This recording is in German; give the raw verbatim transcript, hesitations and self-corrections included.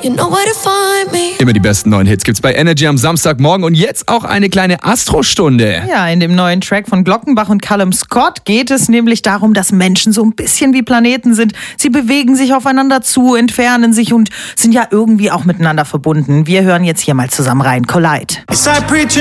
You know where to find me. Immer die besten neuen Hits gibt's bei Energy am Samstagmorgen und jetzt auch eine kleine Astrostunde. Ja, in dem neuen Track von Glockenbach und Callum Scott geht es nämlich darum, dass Menschen so ein bisschen wie Planeten sind. Sie bewegen sich aufeinander zu, entfernen sich und sind ja irgendwie auch miteinander verbunden. Wir hören jetzt hier mal zusammen rein. Collide.